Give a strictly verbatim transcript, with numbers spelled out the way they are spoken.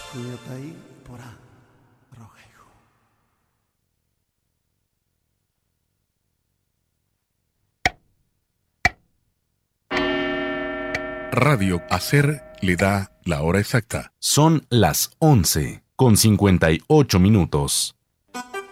Suyatay pora rojejo. Radio Hacer le da la hora exacta. Son las once con cincuenta y ocho minutos.